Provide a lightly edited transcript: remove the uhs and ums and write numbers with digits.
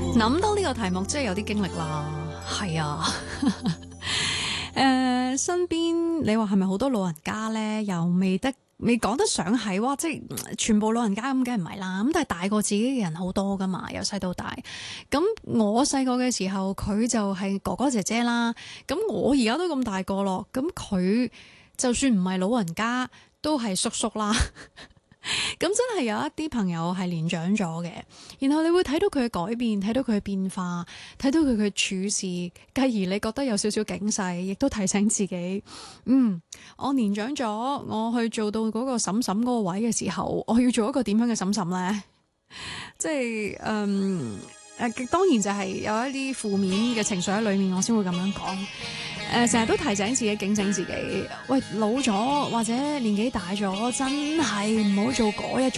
諗到呢個題目真係有啲經歷啦，係啊。身邊你話係咪好多老人家咧？又未講得上係哇，即係全部老人家咁，梗係唔係啦。咁但係大過自己嘅人好多噶嘛，由細到大。咁我細個嘅時候，佢就係哥哥姐姐啦。咁我而家都咁大個咯，咁佢就算唔係老人家，都係叔叔啦。咁真係有一啲朋友係年長咗嘅，然後你會睇到佢嘅改變，睇到佢嘅變化，睇到佢嘅處事，繼而你覺得有少少警世，亦都提醒自己，我年長咗，我去做到嗰個嬸嬸嗰個位嘅時候，我要做一個點樣嘅嬸嬸呢？即係當然就係有一啲負面嘅情緒喺裏面，我先會咁樣講。成日都提醒自己，警醒自己，喂，老咗或者年紀大咗，真係唔好做嗰一種